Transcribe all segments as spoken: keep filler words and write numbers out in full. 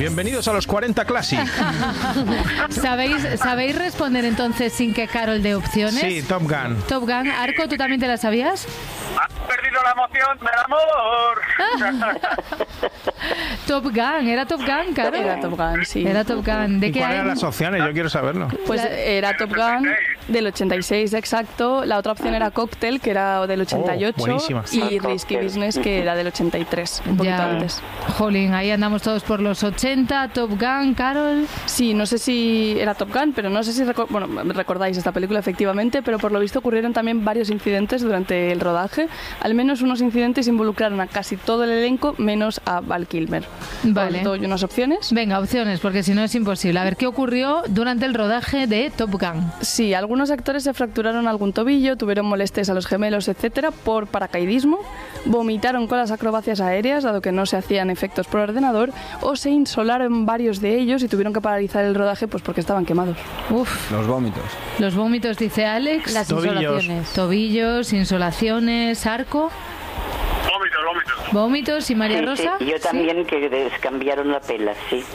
Bienvenidos a los cuarenta Classic. ¿Sabéis, ¿Sabéis responder entonces sin que Carol dé opciones? Sí, Top Gun. Top Gun. Arco, ¿tú también te la sabías? Has perdido la emoción del amor. Top Gun, ¿era Top Gun, Carol? Era Top Gun, sí. Era Top Gun. ¿De ¿Y qué cuáles eran año? las opciones? Yo quiero saberlo. Pues era Top Gun del ochenta y seis, exacto. La otra opción era Cocktail, que era del ochenta y ocho. Oh, buenísima. Y Risky Business, que era del ochenta y tres, un poquito Ya. antes. Jolín, ahí andamos todos por los ochenta. Top Gun, Carol. Sí, no sé si era Top Gun, pero no sé si reco- bueno, recordáis esta película efectivamente, pero por lo visto ocurrieron también varios incidentes durante el rodaje. Al menos unos incidentes involucraron a casi todo el elenco, menos a Val Kilmer. Vale. Os doy unas opciones. Venga, opciones, porque si no es imposible. A ver, ¿qué ocurrió durante el rodaje de Top Gun? Sí, algunos actores se fracturaron algún tobillo, tuvieron molestias a los gemelos, etcétera, por paracaidismo, vomitaron con las acrobacias aéreas, dado que no se hacían efectos por ordenador, o se insolaron varios de ellos y tuvieron que paralizar el rodaje pues porque estaban quemados. Uf, Los vómitos. los vómitos, dice Alex. Las Tobillos. insolaciones. Tobillos, insolaciones, Arco, Vómitos, vómitos. vómitos. ¿Y María Sí, Rosa? sí, yo también, que les cambiaron la pela, sí.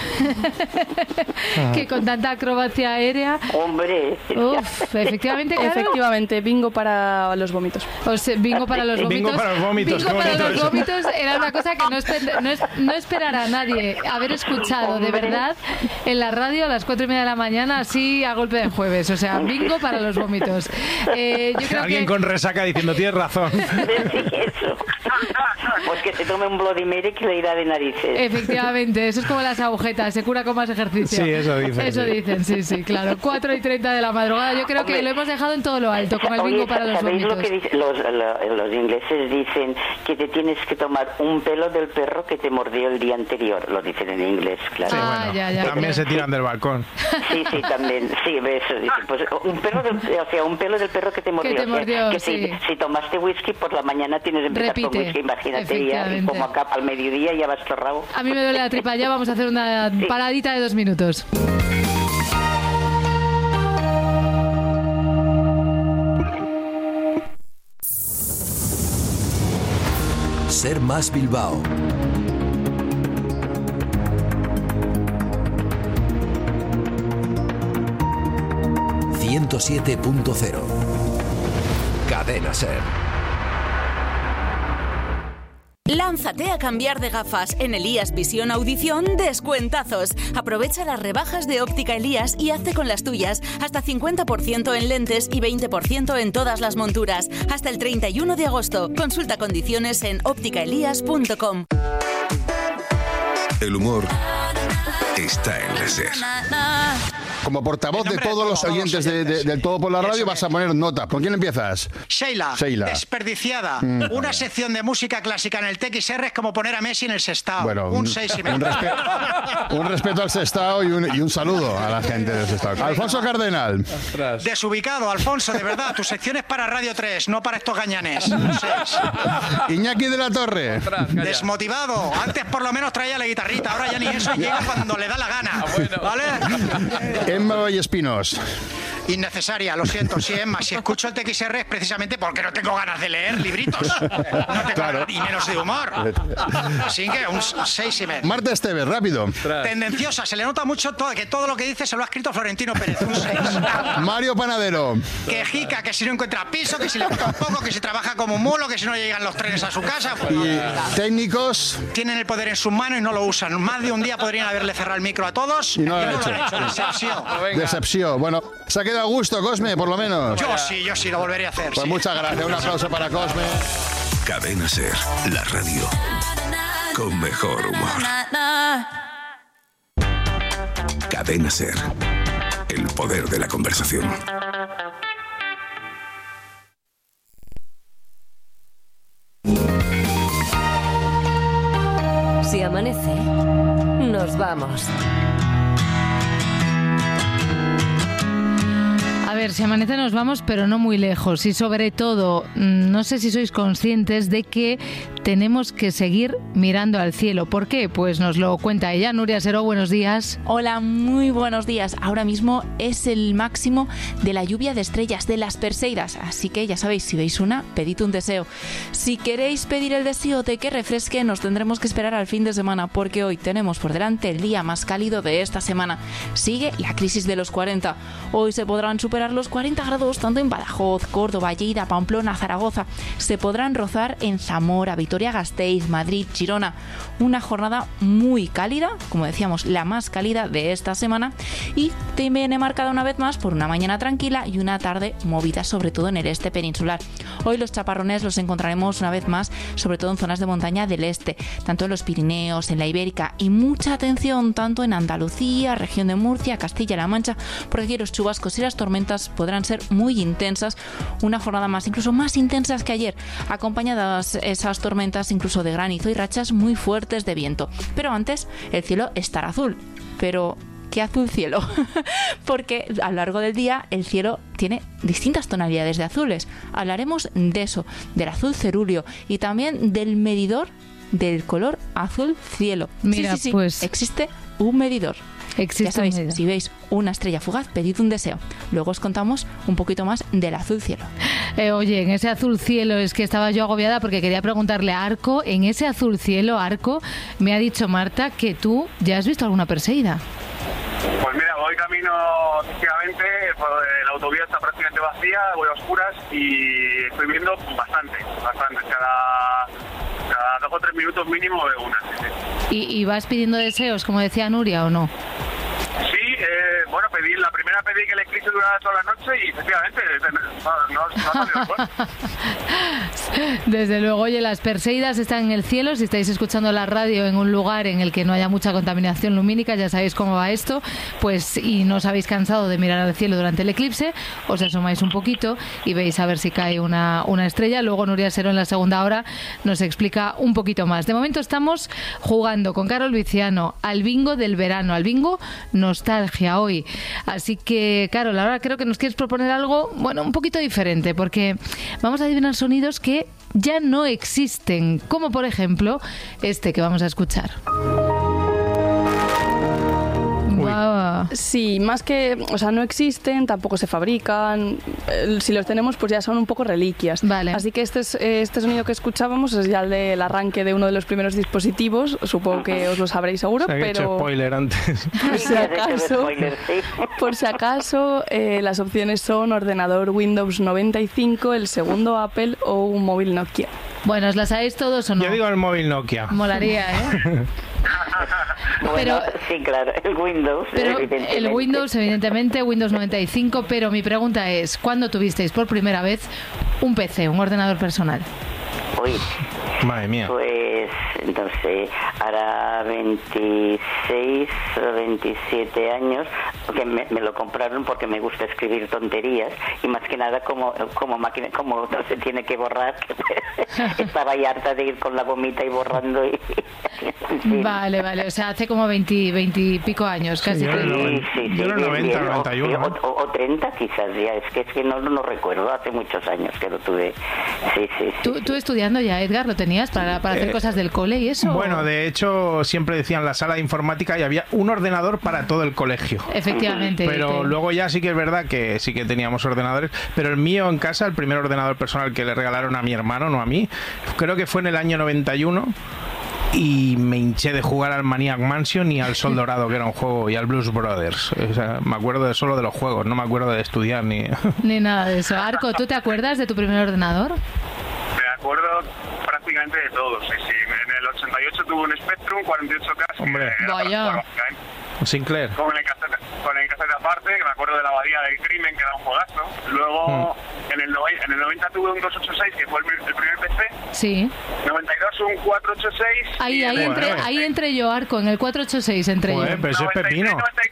Que con tanta acrobacia aérea. Hombre, Uf, efectivamente, Carol. Efectivamente, bingo para los vómitos. O sea, bingo para los vómitos. Bingo para los vómitos, Bingo qué para bonito los eso. vómitos era una cosa que no, espe- no, es- no esperará a nadie haber escuchado de verdad en la radio a las cuatro y media de la mañana, así a golpe de jueves. O sea, bingo para los vómitos. Eh, yo creo Alguien que... con resaca diciendo, tienes razón. sí, eso. Pues que se tome un Bloody Mary que le irá de narices. Efectivamente, eso es como las agujetas, se cura con más ejercicio. Sí, eso dicen, Eso sí. dicen, sí, sí, claro. cuatro y treinta de la madrugada, yo creo que Hombre. lo hemos dejado en todo lo alto, con el bingo Oye, para los ¿sabéis vómitos. lo que dicen? Los, lo- los ingleses dicen que te tienes que tomar un pelo del perro que te mordió el día anterior. Lo dicen en inglés, claro. Sí, Ah, bueno, ya, ya, también creo. se tiran del balcón. Sí, sí, también. Sí, ves, dice, pues un pelo del, o sea, un pelo del perro que te mordió. te o sea, mordió, que sí. si, si tomaste whisky por la mañana tienes que empezar con Repite, whisky, imagínate ya, y efectivamente. como acá al mediodía ya vas torrado. A mí me duele la tripa, ya vamos a hacer una paradita de dos minutos. Ser Más Bilbao. ciento siete punto cero. Cadena Ser. Lánzate a cambiar de gafas. En Elías Visión Audición, descuentazos. Aprovecha las rebajas de Óptica Elías y hazte con las tuyas. Hasta cincuenta por ciento en lentes y veinte por ciento en todas las monturas. Hasta el treinta y uno de agosto. Consulta condiciones en óptica elías punto com. El humor está en la Ser. Como portavoz En de nombre de todos los todos los oyentes de, de- oyentes. del Todo por la Radio Eso vas es. a poner nota. ¿Con quién empiezas? Sheila, Sheila. desperdiciada. Mm. Una sección de música clásica en el T X R es como poner a Messi en el Sestao. Bueno, un seis y medio. un, respe- un respeto al Sestao y un, y un saludo a la gente del Sestao. Alfonso Cardenal. Desubicado, Alfonso, de verdad. Tu sección es para Radio tres, no para estos gañanes. Un seis. Iñaki de la Torre. Desmotivado. Antes por lo menos traía la guitarrita, ahora ya ni eso y llega cuando le da la gana. ¿Vale? Emma Vallespinos. Innecesaria, lo siento. Sí, Emma, si escucho el T X R es precisamente porque no tengo ganas de leer libritos. No tengo Claro. ganas, y menos de humor. Así que un seis y medio. Marta Esteves, rápido. Tendenciosa, se le nota mucho todo, que todo lo que dice se lo ha escrito Florentino Pérez. Un seis. Mario Panadero. Que jica, que si no encuentra piso, que si le gusta un poco, que si trabaja como un mulo, que si no llegan los trenes a su casa. Pues, Y técnicos. tienen el poder en sus manos y no lo usan. Más de un día podrían haberle cerrado el micro a todos Y no lo han hecho. han hecho. Decepción. Decepción. Bueno, se ha quedado a gusto, Cosme, por lo menos. Yo sí, yo sí, lo volvería a hacer. Pues sí. muchas gracias. Un aplauso para Cosme. Cadena Ser, la radio con mejor humor. Cadena Ser, el poder de la conversación. Si amanece, nos vamos. A ver, si amanece nos vamos, pero no muy lejos. Y sobre todo, no sé si sois conscientes de que tenemos que seguir mirando al cielo. ¿Por qué? Pues nos lo cuenta ella. Nuria Seró, buenos días. Hola, muy buenos días. Ahora mismo es el máximo de la lluvia de estrellas, de las Perseidas. Así que ya sabéis, si veis una, pedid un deseo. Si queréis pedir el deseo de que refresque, nos tendremos que esperar al fin de semana, porque hoy tenemos por delante el día más cálido de esta semana. Sigue la crisis de los cuarenta. Hoy se podrán superar los cuarenta grados tanto en Badajoz, Córdoba, Lleida, Pamplona, Zaragoza. Se podrán rozar en Zamora, Vitoria-Gasteiz, Madrid, Girona. Una jornada muy cálida, como decíamos, la más cálida de esta semana, y te viene marcada una vez más por una mañana tranquila y una tarde movida, sobre todo en el este peninsular. Hoy los chaparrones los encontraremos una vez más, sobre todo en zonas de montaña del este, tanto en los Pirineos, en la Ibérica, y mucha atención tanto en Andalucía, región de Murcia, Castilla-La Mancha, porque aquí los chubascos y las tormentas podrán ser muy intensas, una jornada más, incluso más intensas que ayer, acompañadas esas tormentas incluso de granizo y rachas muy fuertes de viento. Pero antes, el cielo estará azul. Pero ¿qué azul cielo? Porque a lo largo del día el cielo tiene distintas tonalidades de azules. Hablaremos de eso, del azul cerúleo y también del medidor del color azul cielo. Mira, sí, sí, sí, pues existe un medidor. Existe ya sabéis, un medidor. Si veis una estrella fugaz, pedid un deseo. Luego os contamos un poquito más del azul cielo. Eh, oye, en ese azul cielo, es que estaba yo agobiada porque quería preguntarle a Arco, en ese azul cielo, Arco, me ha dicho Marta que tú ya has visto alguna perseida. Pues mira, voy camino, efectivamente, pues, la autovía está prácticamente vacía, voy a oscuras y estoy viendo bastante, bastante. Cada, cada dos o tres minutos mínimo veo una. Sí, sí. ¿Y, ¿Y vas pidiendo deseos, como decía Nuria, o no? Sí, eh, bueno, pedí, la primera pedí que el eclipse durara toda la noche y efectivamente no, no, no ha salido igual. Desde luego, oye, las Perseidas están en el cielo. Si estáis escuchando la radio en un lugar en el que no haya mucha contaminación lumínica, ya sabéis cómo va esto, pues y no os habéis cansado de mirar al cielo durante el eclipse, os asomáis un poquito y veis a ver si cae una, una estrella. Luego Nuria Seró en la segunda hora nos explica un poquito más. De momento estamos jugando con Carol Viciano al bingo del verano, al bingo nostalgia hoy. Así que, Carol, ahora creo que nos quieres proponer algo, bueno, un poquito diferente, porque vamos a adivinar sonidos que ya no existen, como por ejemplo este que vamos a escuchar. Wow. Sí, más que, o sea, no existen, tampoco se fabrican. Si los tenemos, pues ya son un poco reliquias. Vale. Así que este, es, este sonido que escuchábamos es ya el del arranque de uno de los primeros dispositivos. Supongo que os lo sabréis seguro, Se ha hecho pero spoiler antes. por si acaso, por si acaso eh, las opciones son ordenador Windows noventa y cinco, el segundo Apple o un móvil Nokia. Bueno, ¿os las sabéis todos o no? Yo digo el móvil Nokia. Molaría, ¿eh? Bueno, Pero- sí, claro, el Windows. Pero evidentemente. el Windows, evidentemente, Windows noventa y cinco, pero mi pregunta es, ¿cuándo tuvisteis por primera vez un P C, un ordenador personal? Uy, Madre mía. pues, no sé, hará veintiséis o veintisiete años, porque me, me lo compraron porque me gusta escribir tonterías y más que nada como como máquina, como no se tiene que borrar, estaba ya harta de ir con la gomita y borrando. Y, sí. Vale, vale, o sea, hace como veinte, veinte y pico años, casi Sí, yo treinta. no- Sí, sí, sí, Yo era bien, noventa, bien, noventa y uno, o, ¿eh? o, o treinta quizás ya, es que, es que no, no recuerdo, hace muchos años que lo tuve. Sí, sí, sí. ¿Tú, tú estudiando ya, Edgar, lo tenías para, para hacer Eh, cosas del cole y eso? Bueno, de hecho, siempre decían la sala de informática y había un ordenador para todo el colegio. Efectivamente. Pero que- luego ya sí que es verdad que sí que teníamos ordenadores, pero el mío en casa, el primer ordenador personal que le regalaron a mi hermano, no a mí, creo que fue en el año noventa y uno y me hinché de jugar al Maniac Mansion y al Sol Dorado, que era un juego, y al Blues Brothers. O sea, me acuerdo de solo de los juegos, no me acuerdo de estudiar ni... Ni nada de eso. Arco, ¿tú te acuerdas de tu primer ordenador? Me acuerdo prácticamente de todo, sí, sí. En el ochenta y ocho tuve un Spectrum cuarenta y ocho K. que Hombre. era para Vaya. jugar, básicamente. Sinclair. Con el cassette, con el cassette aparte, que me acuerdo de la Abadía del Crimen, que era un juegazo. Luego, en, el nove- en el noventa tuve un doscientos ochenta y seis, que fue el, mi- el primer P C. Sí. noventa y dos un cuatrocientos ochenta y seis. Ahí, y ahí, en el entre, Bueno. ahí entre yo, Arco, en el cuatrocientos ochenta y seis entre Joder, yo. pero eso es noventa y tres, pepino. noventa y cuatro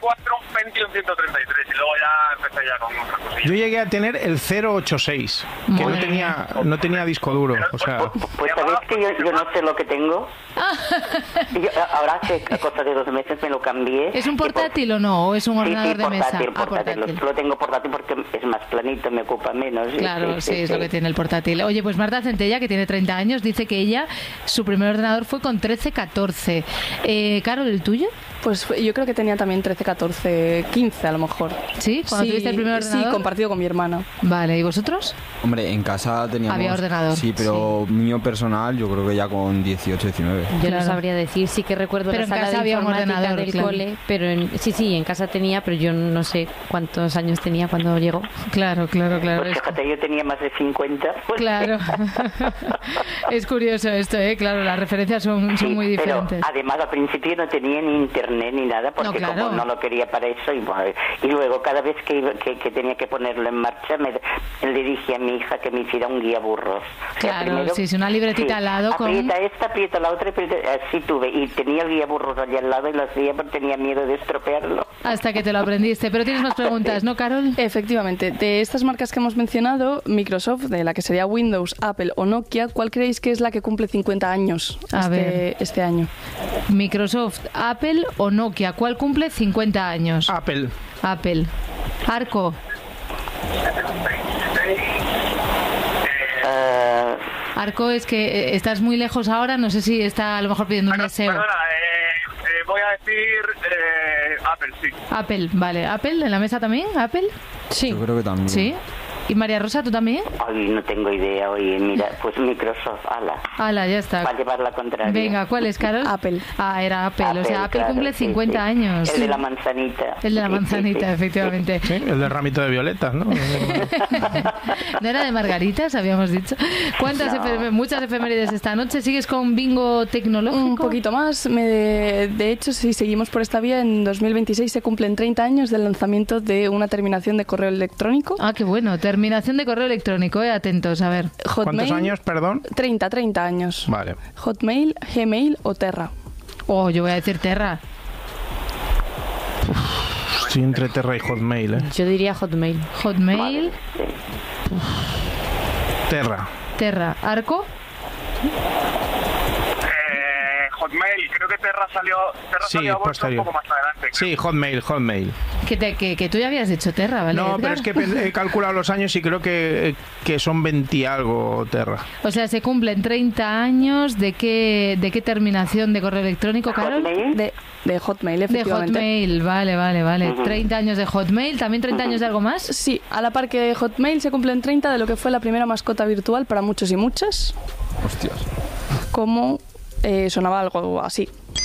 Pentium ciento treinta y tres y luego ya empecé ya con otras cosillas. Yo llegué a tener el cero ochenta y seis, que no tenía, no tenía disco duro. O sea, Pues sabéis que yo, yo no sé lo que tengo. Yo, ahora hace cosa de dos meses me lo cambié. ¿Es un portátil o no? ¿O es un Sí, ordenador sí, de mesa? portátil, Ah, portátil. portátil. Lo, lo tengo portátil porque es más planito, me ocupa menos. Claro, sí, es lo que tiene el portátil. Oye, pues Marta Centella, que tiene treinta años, dice que ella, su primer ordenador fue con trece catorce. Eh, Carol, ¿el tuyo? Pues yo creo que tenía también trece, catorce, quince a lo mejor. ¿Sí? ¿Cuando Sí, tuviste el primer ordenador? Sí, compartido con mi hermana. Vale, ¿y vosotros? Hombre, en casa teníamos... Había ordenador. Sí, pero mío personal yo creo que ya con dieciocho, diecinueve. Yo Claro. no sabría decir, sí que recuerdo Pero la en sala casa de había un informática ordenador, del claro. cole, pero en, sí, sí, en casa tenía, pero yo no sé cuántos años tenía cuando llegó. Claro, claro, claro. Pues es- fíjate, yo tenía más de cincuenta. pues, Claro. Es curioso esto, ¿eh? Claro, las referencias son, son sí, muy pero diferentes. además al principio no tenía ni internet ni nada porque No, claro. como no lo quería para eso y, bueno, y luego cada vez que, iba- que, que tenía que ponerlo en marcha me, le dije a mi hija que me hiciera un guía burros. O sea, Claro, sí, sí, una libretita al lado con- aprieta esta, aprieta la otra, aprieta, así tuve y tenía el guía burros allí al lado y lo hacía porque tenía miedo de estropearlo. Hasta que te lo aprendiste. Pero tienes más preguntas, ¿no, Carol? Efectivamente, de estas marcas que hemos mencionado, Microsoft, de la que sería Windows, Apple o Nokia, ¿cuál creéis que es la que cumple cincuenta años A este, ver. este año? Microsoft, Apple o Nokia. ¿Cuál cumple cincuenta años? Apple. Apple. Arco. Eh, Arco, es que eh, estás muy lejos ahora. No sé si está a lo mejor pidiendo un deseo. Perdona, eh, eh, voy a decir eh, Apple, sí. Apple, vale. ¿Apple en la mesa también? ¿Apple? Sí. Yo creo que también. Sí. ¿Y María Rosa, tú también? Ay, no tengo idea, oye, mira, pues Microsoft, ala, Hala, ya está. para llevar la contraria. Venga, ¿cuál es, Carol? Apple. Ah, era Apple. O sea, Apple claro, cumple sí, cincuenta sí. años. El de la manzanita. El de la Sí, sí, manzanita, sí. efectivamente. Sí, el del ramito de violetas, ¿no? ¿No era de margaritas, habíamos dicho? ¿Cuántas No. efem- muchas efemérides esta noche? ¿Sigues con bingo tecnológico? Un poquito más. Me de, de hecho, si seguimos por esta vía, en dos mil veintiséis se cumplen treinta años del lanzamiento de una terminación de correo electrónico. Ah, qué bueno. Terminación de correo electrónico, eh. Atentos, a ver. ¿Cuántos años, perdón? treinta, treinta años. Vale. Hotmail, Gmail o Terra. Oh, yo voy a decir Terra. Estoy entre Terra y Hotmail, ¿eh? Yo diría Hotmail. Hotmail, Terra. Terra. ¿Arco? Eh, Hotmail, creo que Terra salió, Terra Sí, salió a bolsa un posterior. poco más adelante. Sí, Hotmail, Hotmail. Que, te- que, que tú ya habías dicho Terra, ¿vale? No, Edgar? pero es que pe- he calculado los años y creo que, que son veinte y algo Terra. O sea, se cumplen treinta años. ¿De qué, de qué terminación de correo electrónico, Carol? De, de Hotmail, De efectivamente. Hotmail, vale, vale, vale. Ujú. treinta años de Hotmail, ¿también treinta años de algo más? Sí, a la par que Hotmail se cumplen treinta de lo que fue la primera mascota virtual para muchos y muchas. Hostias. Como eh, sonaba algo así.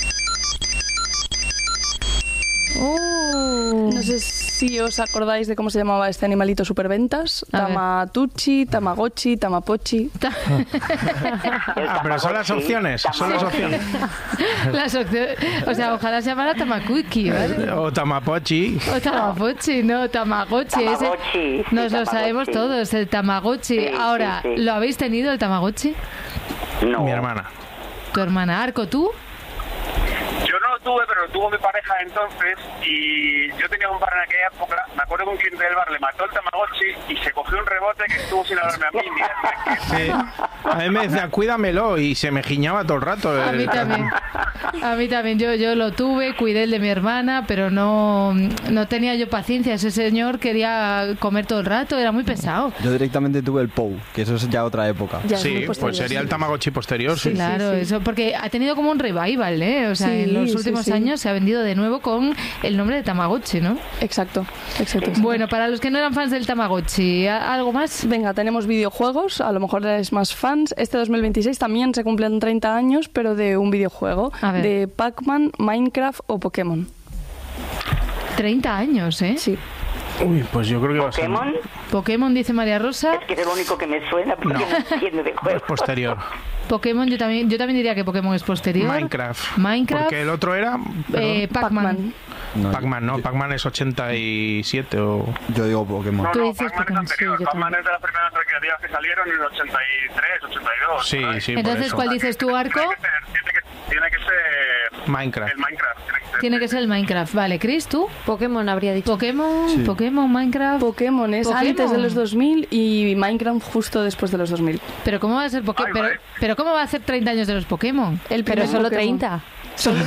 Oh. No sé si os acordáis de cómo se llamaba este animalito superventas. A ver. Tamatuchi, Tamagotchi, Tamapochi. Ah, pero son las opciones, son las opciones. Las opciones- o sea, ojalá se llamara Tamakuki, ¿vale? O Tamapochi. O Tamagotchi, no, Tamagotchi. ese- Tamagotchi, sí, nos lo Tamagotchi. sabemos todos, el Tamagotchi. Sí, sí, Ahora, sí. ¿lo habéis tenido el Tamagotchi? No. Mi hermana. Tu hermana Arco, ¿tú? Yo no lo tuve, pero lo tuvo mi pareja entonces y yo tenía un bar en aquella época, me acuerdo que un cliente del bar le mató el Tamagotchi y se cogió un rebote que estuvo sin hablarme a mí. ni Sí. A mí me decía, cuídamelo, y se me giñaba todo el rato. A mí el- también. A mí también. Yo, yo lo tuve, cuidé el de mi hermana, pero no, no tenía yo paciencia. Ese señor quería comer todo el rato, era muy pesado. Yo directamente tuve el P O U, que eso es ya otra época. Sí, pues sería el Tamagotchi posterior, sí. Claro, eso porque ha tenido como un revival, ¿eh? O sea, Sí, en los sí, últimos sí. años se ha vendido de nuevo con el nombre de Tamagotchi, ¿no? Exacto, exacto. Bueno, para los que no eran fans del Tamagotchi, ¿a- ¿algo más? Venga, tenemos videojuegos, a lo mejor eres más fans. Este dos mil veintiséis también se cumplen treinta años, pero de un videojuego, A ver. de Pac-Man, Minecraft o Pokémon. treinta años, ¿eh? Sí. Uy, pues yo creo que va a ser ¿Pokémon? Pokémon, dice María Rosa. Es que es el único que me suena porque no, entiendo de pues juego. posterior. Pokémon, yo también, yo también diría que Pokémon es posterior. Minecraft. Minecraft. Porque el otro era... Eh, Pac-Man. No, Pac-Man, no, Pac-Man es ochenta y siete o... Yo digo Pokémon. No, Tú no, dices Pac-Man es Pokémon, sí, anterior. yo Pac-Man es de las primeras recreativas que salieron en el ochenta y tres, ochenta y dos. Sí, por ahí. sí, por Entonces, eso. ¿cuál dices tú, Arco? Tiene que ser, tiene que, tiene que ser Minecraft. el Minecraft. Tiene que ser Tiene que ser el Minecraft. Vale, Chris, ¿tú? Pokémon habría dicho. Pokémon, Sí. Pokémon, Minecraft. Pokémon es Pokémon. antes de los dos mil y Minecraft justo después de los dos mil. Pero ¿cómo va a ser Pokémon? Pero, pero ¿cómo va a ser treinta años de los Pokémon? El Pero primer solo Pokémon. treinta. Solo,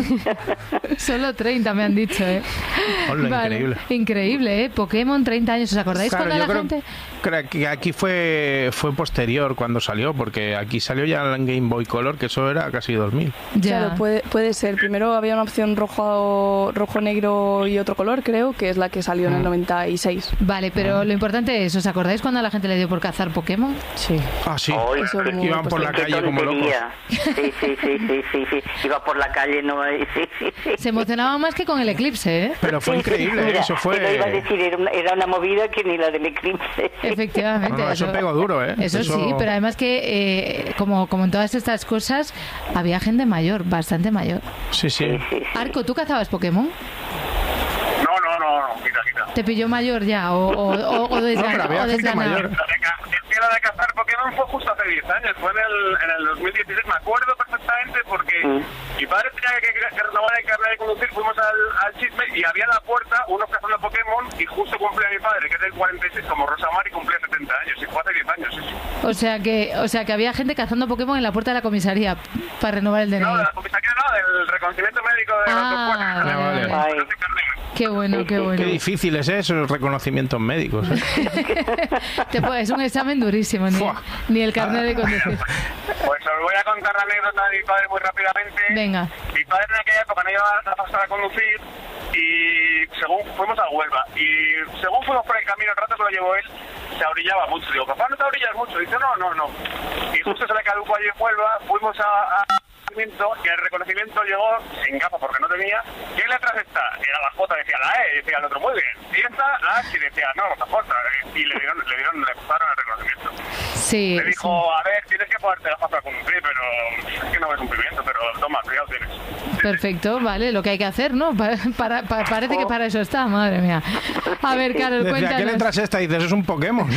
solo treinta me han dicho, ¿eh? Hola, Vale, increíble. Increíble, ¿eh? Pokémon, treinta años. ¿Os acordáis Claro, cuando yo la creo, gente...? creo que aquí fue fue posterior cuando salió, porque aquí salió ya en Game Boy Color, que eso era casi dos mil. Ya. Claro, puede, puede ser. Primero había una opción rojo, rojo, negro y otro color, creo, que es la que salió en el noventa y seis. Vale, pero lo importante es, ¿os acordáis cuando a la gente le dio por cazar Pokémon? Sí. Ah, sí. Ay, Eso qué- muy Iban por la qué calle como locos. tontería. Sí, sí, sí, sí, sí, sí. Iba por la calle, no, sí, sí, sí. Se emocionaba más que con el eclipse, ¿eh? Pero fue Sí, sí, increíble, mira, eso fue... te lo iba a decir, era una, era una movida que ni la del eclipse. Efectivamente. No, no, eso pegó duro, ¿eh? Eso, Eso- sí, pero además que, eh, como, como en todas estas cosas, había gente mayor, bastante mayor. Sí, sí. Sí, sí, sí. Arco, ¿tú cazabas Pokémon? No, no, no, no, quita, quita. ¿Te pilló mayor ya o, o, o, o desgana- No, pero había o gente desganado? mayor. Lo de ca- Es que lo de cazar Pokémon fue justo hace diez años, fue en el, en el dos mil dieciséis, me acuerdo perfectamente porque Mm. mi padre tenía que, que, que renovar el carnet de conducir, fuimos al, al chisme y había en la puerta unos cazando Pokémon y justo cumplía mi padre, que es del cuarenta y seis, como Rosamar, y cumplía setenta años, y fue hace diez años, sí, sí. O sea que, o sea que había gente cazando Pokémon en la puerta de la comisaría para renovar el D N I. No, de la comisaría no, del reconocimiento médico de Ah, los vale, vale. vale. Ay, Qué bueno, qué bueno. Qué difícil es eso, esos reconocimientos médicos. ¿eh? Te puede- es un examen durísimo, ni, Fua. ni el carnet de conducir. Pues os voy a contar la anécdota de mi padre muy rápidamente. Venga. Mi padre en aquella época no llevaba la pasta a conducir y según fuimos a Huelva y según fuimos por el camino, el rato que lo llevó él, se orillaba mucho. Digo, papá, ¿no te orillas mucho? Dice, no, no, no. Y justo se le caducó allí en Huelva, fuimos a... a y el reconocimiento llegó sin gafas porque no tenía. ¿Qué letras está? Era la J, decía la E, decía el otro muy bien. Y esta, la H, y decía no, la J. Y le dieron, le dieron, le pasaron el reconocimiento. Sí. Le dijo, a ver, tienes que ponerte gafas para conducir, pero es que no ves cumplimiento, pero toma, cuidado tienes. sí. Perfecto, vale, lo que hay que hacer, ¿no? Para, para- pa- parece que para eso está, madre mía. A ver, Carol, Decía, ¿qué cuéntanos. letras esta? Dices, es un Pokémon.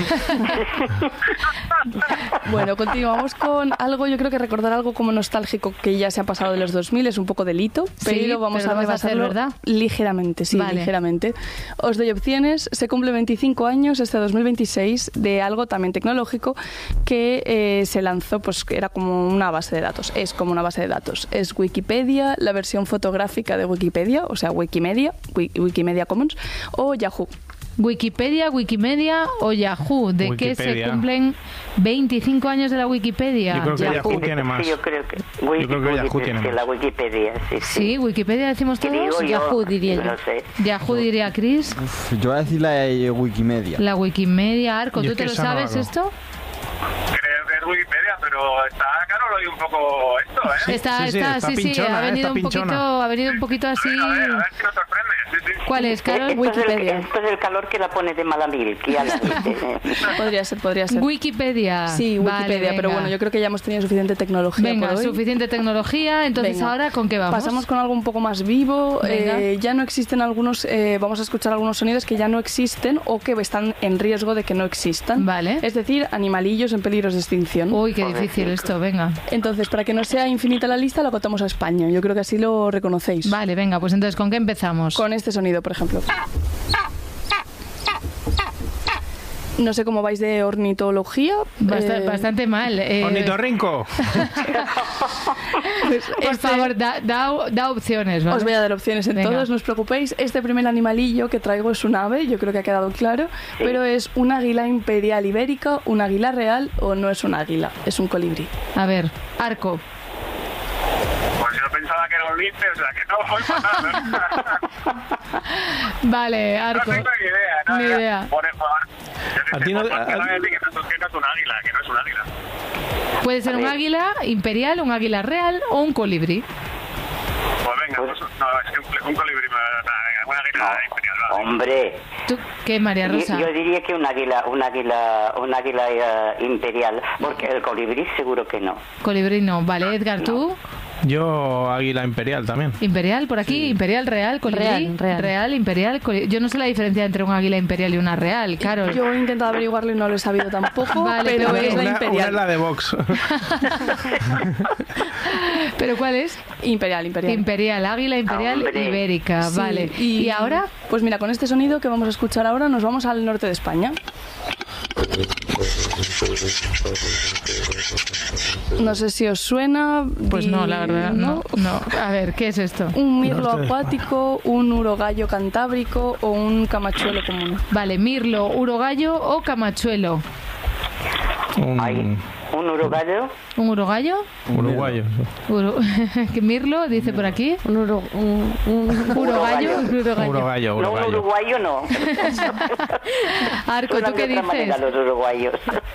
Bueno, continuamos con algo, yo creo que recordar algo como nostálgico que ya se ha pasado de los dos mil es un poco delito, pero Sí, vamos pero a lo vas a hacer, rebasarlo ¿verdad? ligeramente, sí, Vale. ligeramente. Os doy opciones. Se cumple veinticinco años este dos mil veintiséis de algo también tecnológico que eh, se lanzó, pues que era como una base de datos, es como una base de datos. Es Wikipedia, la versión fotográfica de Wikipedia, o sea, Wikimedia, Wiki- Wikimedia Commons, o Yahoo. Wikipedia, Wikimedia o Yahoo. ¿De qué se Wikipedia. cumplen veinticinco años de la Wikipedia? Yo creo que Yahoo tiene más. Sí, yo creo que, Yo creo que Yahoo tiene sí, más. la Wikipedia, sí, sí. Sí, Wikipedia decimos ¿Qué todos. digo yo? Yahoo diría yo. No sé. Yahoo diría Chris. Uf, yo voy a decir la de Wikimedia. La Wikimedia, Arco, Yo ¿tú es te que lo esa no la sabes hago. esto? Creo que es Wikipedia, pero está claro, lo oí un poco esto, ¿eh? Está, sí, sí, está, está sí, sí, pinchona, ha ¿eh? venido Está un poquito, pinchona. ha venido un poquito así. A ver, a ver si nos sorprende, sí, sí. ¿Cuál es, Carol? Esto es, el, Wikipedia. esto es el calor que la pone de mala mil, que ya la dice. Podría ser, podría ser. Wikipedia. Sí, Vale, Wikipedia, pero venga. bueno, yo creo que ya hemos tenido suficiente tecnología Venga, por hoy. suficiente tecnología. Entonces, Venga. ¿ahora con qué vamos? Pasamos con algo un poco más vivo. Venga. Eh, ya no existen algunos, eh, vamos a escuchar algunos sonidos que ya no existen o que están en riesgo de que no existan. Vale. Es decir, animalillos en peligros de extinción. Uy, qué difícil esto, venga. Entonces, para que no sea infinita la lista, lo acotamos a España. Yo creo que así lo reconocéis. Vale, venga, pues entonces, ¿con qué empezamos? Con este sonido, por ejemplo. No sé cómo vais de ornitología. Basta- eh, Bastante mal. eh, Ornitorrinco. pues Por este- favor, da, da, da opciones, ¿vale? Os voy a dar opciones en Venga. todos, no os preocupéis. Este primer animalillo que traigo es un ave, yo creo que ha quedado claro, pero es un águila imperial ibérica, un águila real o no es un águila, es un colibrí. A ver, Arco. Pues yo pensaba que era un lince, o sea que no voy para nada. Vale, No Arco. tengo ni idea, ¿no? Ni idea. Por eso, A ti no- por a- qué no me dices que no es que no es un águila, que no es un águila. Puede ser un águila imperial, un águila real o un colibrí. Pues venga, pues, no, es que un, un colibrí, me- una águila imperial, va. Hombre, ¿Tú qué, María yo, Rosa? yo diría que un águila, un águila, un águila eh, imperial, porque el colibrí seguro que no. Colibrí no. Vale, Edgar, ¿tú? Yo águila imperial también. Imperial, por aquí, sí. Imperial, real, colibrí, real, real. real, imperial. Colibrí. Yo no sé la diferencia entre un águila imperial y una real, Carol. Yo he intentado averiguarlo y no lo he sabido tampoco, vale, pero, pero es una, la imperial. Una es la de Vox. ¿Pero cuál es? Imperial, imperial. Imperial, águila imperial Hombre. ibérica, Sí, vale. Y, ¿Y ahora? Pues mira, con este sonido que vamos a escuchar ahora nos vamos al norte de España. No sé si os suena. Pues di- no, la verdad, no, no. A ver, ¿qué es esto? Un mirlo Norte de acuático, un urogallo cantábrico o un camachuelo común. Vale, mirlo, urogallo o camachuelo. Un Ay, un urogallo. ¿Un urogallo? uruguayo. Uro... ¿Qué mirlo dice por aquí? Un, uro, un, un urogallo. Un urogallo. Uruguayo, No, un uruguayo. uruguayo no. Arco, Suenan ¿tú qué de otra manera dices? los uruguayos.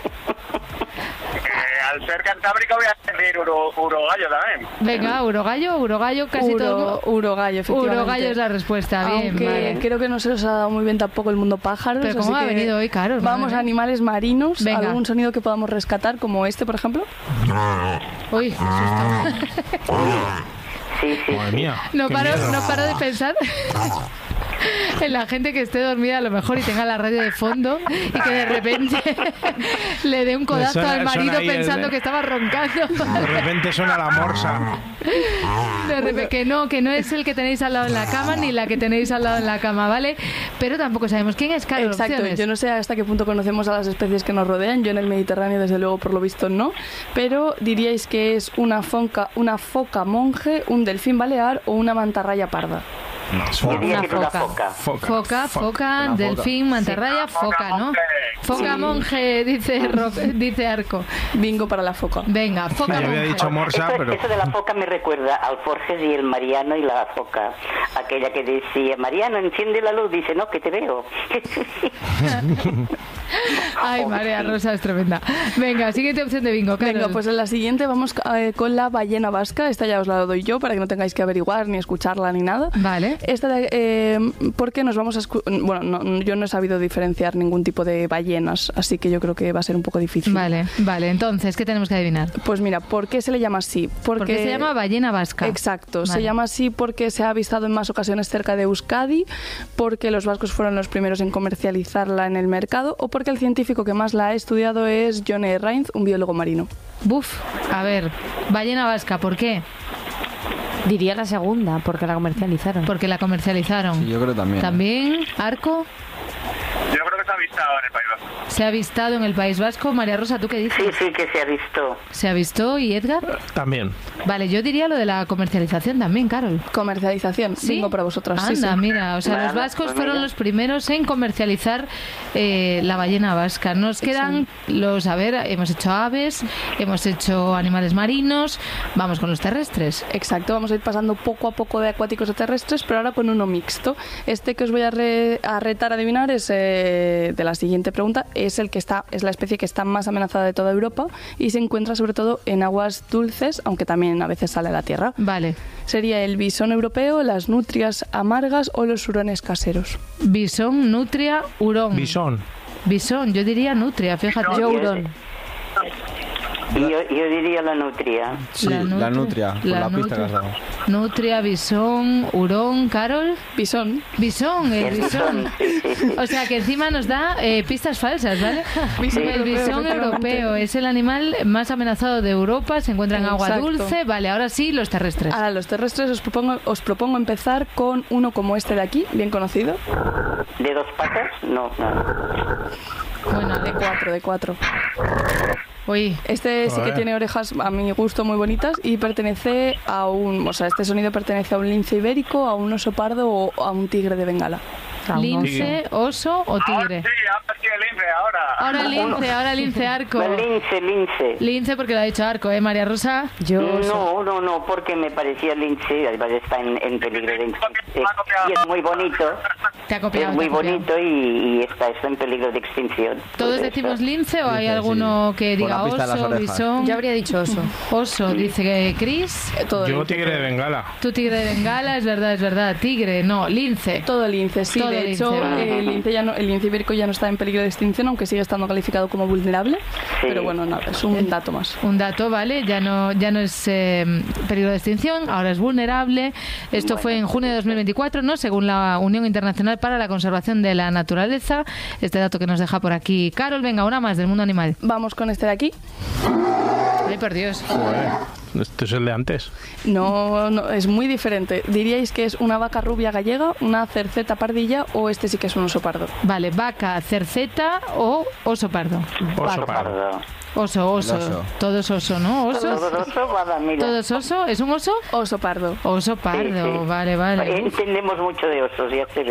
Eh, al ser cantábrico voy a decir uro, urogallo también. Venga, urogallo, urogallo, casi Uro- todo. urogallo, efectivamente. Urogallo es la respuesta, bien, Aunque vale. creo que no se os ha dado muy bien tampoco el mundo pájaros. Pero así ¿cómo ha que venido hoy, Carol? Vamos Madre a mía. animales marinos. Venga. ¿Algún sonido que podamos rescatar, como este, por ejemplo? Uy, qué susto. Sí, sí. Madre mía. No qué paro, miedo. no paro de pensar en la gente que esté dormida a lo mejor y tenga la radio de fondo y que de repente le dé un codazo Suena- al marido suena ahí el- pensando que estaba roncando. De repente suena la morsa. De repente, que no, que no es el que tenéis al lado en la cama ni la que tenéis al lado en la cama, ¿vale? Pero tampoco sabemos quién es, Carol. Exacto, opciones. yo no sé hasta qué punto conocemos a las especies que nos rodean. Yo en el Mediterráneo, desde luego, por lo visto, no. Pero diríais que es una foca, una foca monje, un delfín balear o una mantarraya parda. Yo diría que es una foca. foca. Foca. Foca, foca, Una delfín, mantarraya, foca, ¿no? Foca monje, dice, Ro- dice Arco. Bingo para la foca. Venga, foca Yo había monje. dicho morsa, Eso, pero... eso de la foca me recuerda al Forges y el Mariano y la foca. Aquella que decía, Mariano, enciende la luz. Dice, no, que te veo. Ay, María Rosa es tremenda. Venga, siguiente opción de bingo, Carol. Venga, pues en la siguiente vamos eh, con la ballena vasca. Esta ya os la doy yo para que no tengáis que averiguar ni escucharla ni nada. Vale. Esta de, eh, porque nos vamos a escu- bueno, no, yo no he sabido diferenciar ningún tipo de ballenas, así que yo creo que va a ser un poco difícil. Vale, vale. Entonces, ¿qué tenemos que adivinar? Pues mira, ¿por qué se le llama así? Porque Porque se llama ballena vasca. Exacto, se Vale. llama así porque se ha avistado en más ocasiones cerca de Euskadi, porque los vascos fueron los primeros en comercializarla en el mercado o porque el científico que más la ha estudiado es John E. Reinz, un biólogo marino. Buf, a ver, ballena vasca, ¿por qué? Diría la segunda, porque la comercializaron. Porque la comercializaron. Sí, yo creo también. También, Arco, Yo creo que se ha avistado en el País Vasco. se ha avistado en el País Vasco. María Rosa, ¿tú qué dices? Sí, sí, que se ha visto. ¿Se avistó y Edgar? También. Vale, yo diría lo de la comercialización también, Carol. Comercialización, ¿Sí? bingo para vosotras. Anda, sí, sí. mira, o sea, los Vale, vascos pues fueron mira. los primeros en comercializar eh, la ballena vasca. Nos quedan los, a ver, hemos hecho aves, hemos hecho animales marinos, vamos con los terrestres. Exacto, vamos a ir pasando poco a poco de acuáticos a terrestres, pero ahora con uno mixto. Este que os voy a, re- a retar a adivinar es eh, de la siguiente pregunta, es el que está, es la especie que está más amenazada de toda Europa y se encuentra sobre todo en aguas dulces, aunque también a veces sale a la tierra. Vale. Sería el bisón europeo, las nutrias amargas o los hurones caseros. Bisón, nutria, hurón. Bisón. Bisón, yo diría nutria, fíjate. Yo- Yo hurón. Y yo, yo diría la nutria. Sí, La la, nutria. nutria, por La la, pista que has nutria. dado. Nutria, bisón, hurón, Carol. Bisón. Bisón, el El bisón. bisón, sí, sí, sí. O sea que encima nos da eh, pistas falsas, ¿vale? Bisón el europeo, bisón efectivamente. europeo es el animal más amenazado de Europa, se encuentra en agua Exacto. dulce. Vale, ahora sí, los terrestres. Ahora los terrestres os propongo, os propongo empezar con uno como este de aquí, bien conocido. ¿De dos patas? No, no. Bueno, De cuatro, de cuatro. uy, Este sí que Joder. tiene orejas a mi gusto muy bonitas y pertenece a un, o sea, este sonido pertenece a un lince ibérico, a un oso pardo o a un tigre de Bengala. lince, oso o Ahora tigre. sí, ahora sí, el lince, ahora. Ahora el lince, ahora el lince arco. El lince, lince. Lince porque lo ha dicho arco, ¿eh, María Rosa? Yo No, no, no, porque me parecía lince, además está en, en peligro de extinción. Y es muy bonito. Te ha copiado, es muy te ha copiado. bonito y, y está, está en peligro de extinción. ¿Todos Por decimos eso. lince o hay Lince, alguno sí. que Con diga la pista en las oso, orejas. bisón? Yo habría dicho oso. Oso, dice que Chris. Todo Yo lince. tigre de Bengala. Tu tigre de Bengala, es verdad, es verdad. Tigre, no, lince. Todo lince, sí. Todo de lince, hecho, vale. el lince, ya no, el lince ibérico ya no está en peligro de extinción, aunque sigue estando calificado como vulnerable. Sí. Pero bueno, nada, es un dato más. Un dato, ¿vale? Ya no, ya no es eh, peligro de extinción, ahora es vulnerable. Esto fue en junio de dos mil veinticuatro, ¿no? Según la Unión Internacional para la Conservación de la Naturaleza. Este dato que nos deja por aquí Carol. Venga, una más del mundo animal. Vamos con este de aquí. Ay, por Dios. Joder, este es el de antes. No, no, es muy diferente. ¿Diríais que es una vaca rubia gallega, una cerceta pardilla o este sí que es un oso pardo? Vale, vaca, cerceta o oso pardo. Oso pardo. Oso, oso. oso. Todo es oso, ¿no? Osos. Todo oso, guarda, mira. ¿Todo es oso? ¿Es un oso? Oso pardo. Oso pardo, Sí, sí. vale, vale. Uf. Entendemos mucho de osos, ya se ve.